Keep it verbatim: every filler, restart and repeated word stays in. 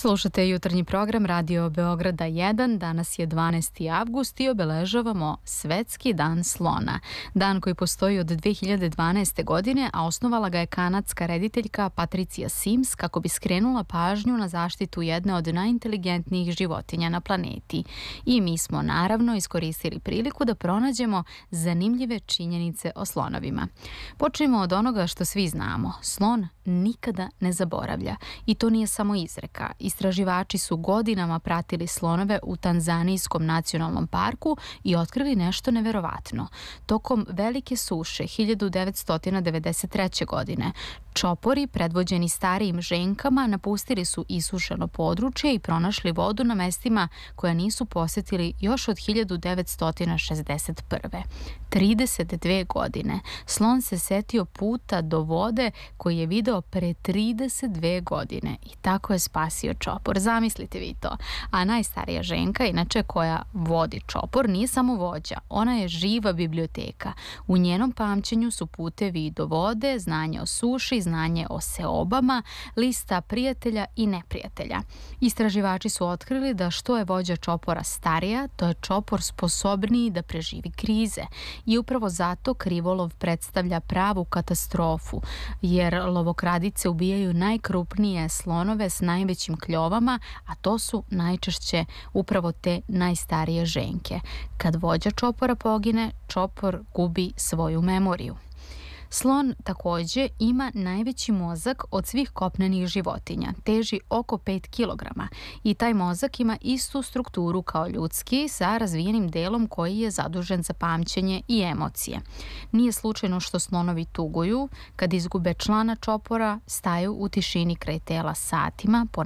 Slušate jutarnji program Radio Beograda jedan, danas je dvanaesti avgust i obeležavamo Svetski dan slona. Dan koji postoji od dve hiljade dvanaeste. godine, a osnovala ga je kanadska rediteljka Patricia Sims kako bi skrenula pažnju na zaštitu jedne od najinteligentnijih životinja na planeti. I mi smo naravno iskoristili priliku da pronađemo zanimljive činjenice o slonovima. Počnemo od onoga što svi znamo. Slon nikada ne zaboravlja. I to nije samo izreka. Istraživači su godinama pratili slonove u Tanzanijskom nacionalnom parku i otkrili nešto neverovatno. Tokom velike suše hiljadu devetsto devedeset treće. godine čopori, predvođeni starijim ženkama, napustili su isušeno područje i pronašli vodu na mestima koja nisu posetili još od hiljadu devetsto šezdeset prve. trideset dve godine. Slon se setio puta do vode koji je video pre trideset dve godine i tako je spasio čopor. Zamislite vi to. A najstarija ženka, inače, koja vodi čopor, nije samo vođa. Ona je živa biblioteka. U njenom pamćenju su putevi do vode, znanje o suši, znanje o seobama, lista prijatelja i neprijatelja. Istraživači su otkrili da što je vođa čopora starija, to je čopor sposobniji da preživi krize. I upravo zato krivolov predstavlja pravu katastrofu, jer lovokradice ubijaju najkrupnije slonove s najvećim kljovama, a to su najčešće upravo te najstarije ženke. Kad vođa čopora pogine, čopor gubi svoju memoriju. Slon takođe ima najveći mozak od svih kopnenih životinja, teži oko pet kilograma i taj mozak ima istu strukturu kao ljudski sa razvijenim delom koji je zadužen za pamćenje i emocije. Nije slučajno što slonovi tuguju, kad izgube člana čopora, staju u tišini kraj tela satima,